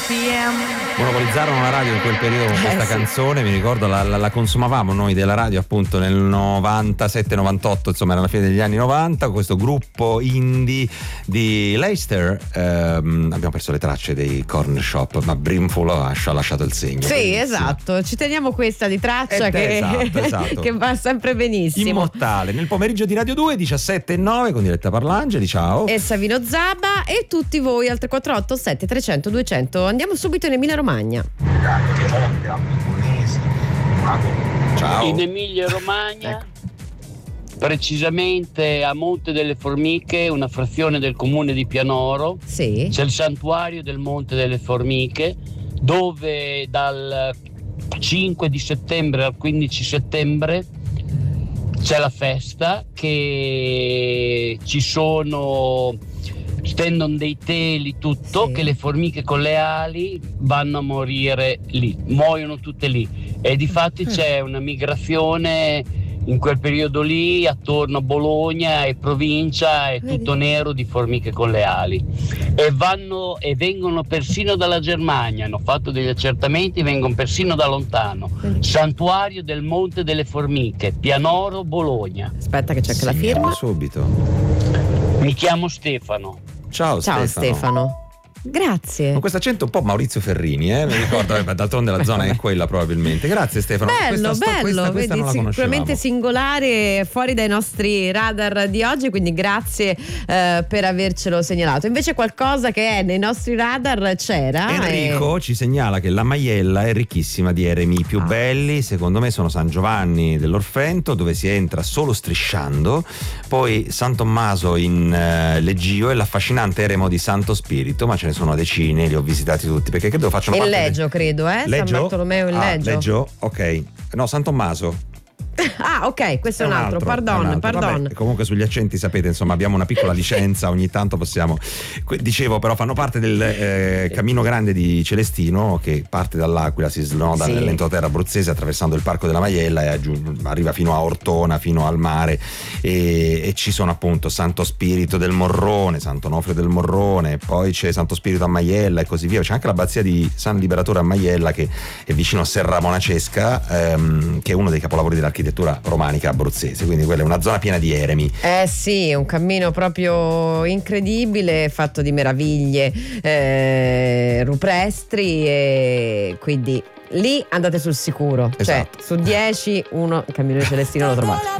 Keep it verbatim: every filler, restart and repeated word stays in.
p m. Monopolizzarono la radio in quel periodo con questa Eh, sì. canzone, mi ricordo la, la, la consumavamo noi della radio appunto nel novantasette novantotto, insomma era la fine degli anni novanta, questo gruppo indie di Leicester. Ehm, abbiamo perso le tracce dei Corner Shop, ma Brimful ha lasciato il segno. Sì, bellissimo. esatto, ci teniamo questa di traccia Eh, che, esatto, esatto. che va sempre benissimo. Immortale. Nel pomeriggio di Radio due, diciassette e nove con Diletta Parlangeli, ciao. E Savino Zaba e tutti voi al tre quattro otto sette trecento duecento. Andiamo subito in Emilia Romagna. Ciao. In Emilia Romagna, precisamente a Monte delle Formiche, una frazione del comune di Pianoro, Sì. c'è il santuario del Monte delle Formiche, dove dal cinque di settembre al quindici settembre c'è la festa, che ci sono, stendono dei teli, tutto, Sì. che le formiche con le ali vanno a morire lì, muoiono tutte lì, e difatti Mm. c'è una migrazione in quel periodo lì attorno a Bologna e provincia, è Vedi? tutto nero di formiche con le ali, e vanno e vengono persino dalla Germania, hanno fatto degli accertamenti, vengono persino da lontano. Vedi? Santuario del Monte delle Formiche, Pianoro, Bologna. Aspetta che c'è anche la Segniamo firma. subito. Mi chiamo Stefano. Ciao, Ciao Stefano. Stefano. Grazie. Con questo accento un po' Maurizio Ferrini, eh? Mi ricordo, eh, d'altronde la zona è quella probabilmente. Grazie Stefano. Bello, Questa sto- bello, questa, questa vedi, non la sicuramente conoscevamo. singolare, fuori dai nostri radar di oggi, quindi grazie eh, per avercelo segnalato. Invece qualcosa che è nei nostri radar c'era. Enrico ci segnala che la Maiella è ricchissima di eremi. I più Ah. belli secondo me sono San Giovanni dell'Orfento, dove si entra solo strisciando, poi San Tommaso in eh, Leggio e l'affascinante eremo di Santo Spirito, ma ce ne sono decine, li ho visitati tutti perché credo facciano E parte Leggio, credo, eh? Leggio? San Bartolomeo in Ah, Leggio. Leggio, ok. No, San Tommaso. Ah, ok, questo è un altro, è pardon, un altro. pardon. Vabbè, comunque sugli accenti sapete, insomma, abbiamo una piccola licenza, ogni tanto possiamo. Que- Dicevo, però, fanno parte del eh, cammino grande di Celestino, che parte dall'Aquila, si snoda Sì. nell'entroterra abruzzese attraversando il Parco della Maiella e aggiung- arriva fino a Ortona, fino al mare, e, e ci sono appunto Santo Spirito del Morrone, Santo Onofrio del Morrone, poi c'è Santo Spirito a Maiella e così via. C'è anche l'abbazia di San Liberatore a Maiella, che è vicino a Serra Monacesca, ehm, che è uno dei capolavori dell'architettura romanica abruzzese, quindi quella è una zona piena di eremi. Eh sì, un cammino proprio incredibile, fatto di meraviglie eh, rupestri, e quindi lì andate sul sicuro. Esatto. Cioè, su dieci uno il cammino di Celestino lo trovate.